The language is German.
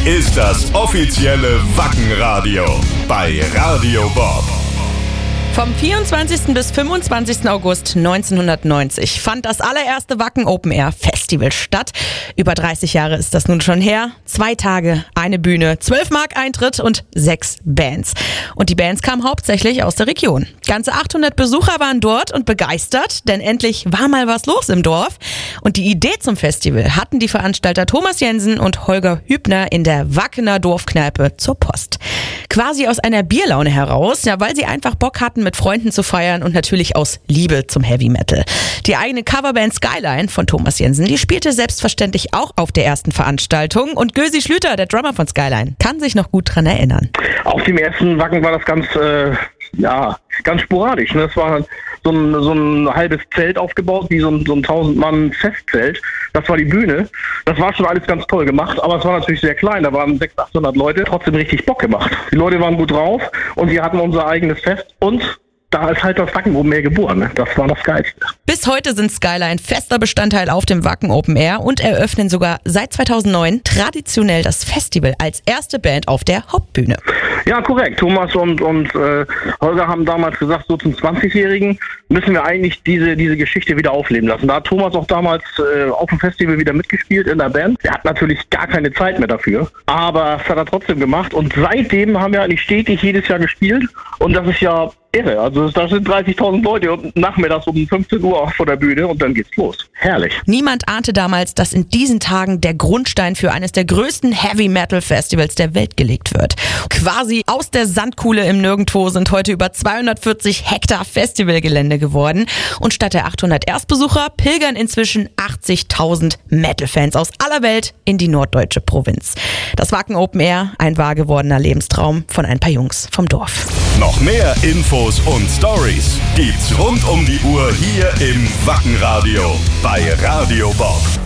ist das offizielle Wackenradio bei Radio Bob. Vom 24. bis 25. August 1990 fand das allererste Wacken Open Air Festival statt. Über 30 Jahre ist das nun schon her. 2 Tage, eine Bühne, 12 Mark Eintritt und 6 Bands. Und die Bands kamen hauptsächlich aus der Region. Ganze 800 Besucher waren dort und begeistert, denn endlich war mal was los im Dorf. Und die Idee zum Festival hatten die Veranstalter Thomas Jensen und Holger Hübner in der Wackener Dorfkneipe zur Post. Quasi aus einer Bierlaune heraus, ja, weil sie einfach Bock hatten, mit Freunden zu feiern und natürlich aus Liebe zum Heavy Metal. Die eigene Coverband Skyline von Thomas Jensen, die spielte selbstverständlich auch auf der ersten Veranstaltung und Gösi Schlüter, der Drummer von Skyline, kann sich noch gut dran erinnern. Auf dem ersten Wacken war das ganz sporadisch. Ne? Es war so ein halbes Zelt aufgebaut, wie so ein 1000-Mann-Festzelt. Das war die Bühne. Das war schon alles ganz toll gemacht, aber es war natürlich sehr klein. Da waren 600, 800 Leute. Trotzdem richtig Bock gemacht. Die Leute waren gut drauf und wir hatten unser eigenes Fest und da ist halt das Wacken Open Air geboren. Ne? Das war das Geilste. Bis heute sind Skyline fester Bestandteil auf dem Wacken Open Air und eröffnen sogar seit 2009 traditionell das Festival als erste Band auf der Hauptbühne. Ja, korrekt. Thomas und Holger haben damals gesagt, so zum 20-Jährigen müssen wir eigentlich diese Geschichte wieder aufleben lassen. Da hat Thomas auch damals auf dem Festival wieder mitgespielt in der Band. Er hat natürlich gar keine Zeit mehr dafür, aber das hat er trotzdem gemacht. Und seitdem haben wir eigentlich stetig jedes Jahr gespielt und das ist ja irre. Also da sind 30.000 Leute und nachmittags um 15 Uhr vor der Bühne und dann geht's los. Herrlich. Niemand ahnte damals, dass in diesen Tagen der Grundstein für eines der größten Heavy-Metal-Festivals der Welt gelegt wird. Quasi aus der Sandkuhle im Nirgendwo sind heute über 240 Hektar Festivalgelände geworden. Und statt der 800 Erstbesucher pilgern inzwischen 80.000 Metal-Fans aus aller Welt in die norddeutsche Provinz. Das Wacken Open Air, ein wahr gewordener Lebenstraum von ein paar Jungs vom Dorf. Noch mehr Infos und Stories gibt's rund um die Uhr hier im Wackenradio bei Radio Bob.